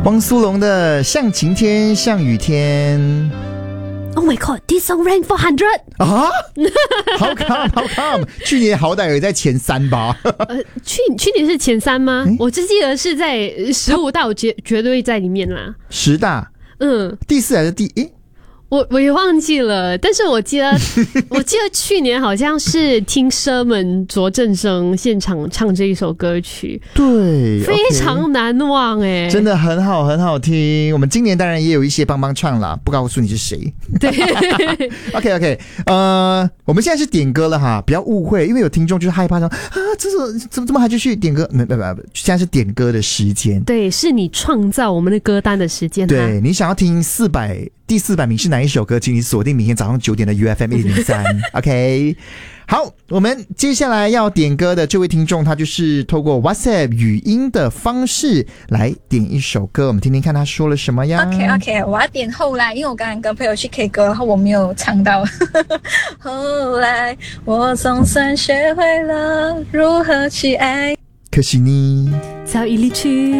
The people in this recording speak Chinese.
汪苏泷的《像晴天像雨天》。 Oh my god, this song ranked 400 啊！How come？ 去年好歹有在前3吧？ 去年是前3吗？我只记得是在15大，我绝对在里面啦。 10大，第4还是第1？ 我也忘记了，但是我记得去年好像是听Sherman卓正生现场唱这一首歌曲， 对， 非常难忘欸， 真的很好，很好听。我们今年当然也有一些帮唱啦，不告诉你是谁。 对 ，OK， 我们现在是点歌了哈，不要误会，因为有听众就是害怕说啊，怎么还继续点歌？不，现在是点歌的时间。 对，是你创造我们的歌单的时间。 对，你想要听第400名是哪一首歌，请你锁定明天早上9点的 UFM103 OK， 好，我们接下来要点歌的这位听众，他就是透过 WhatsApp 语音的方式来点一首歌，我们听听看他说了什么呀。 OK， 我要点后来，因为我刚刚跟朋友去 K 歌，然后我没有唱到后来我总算学会了如何去爱， 可惜你早已离去。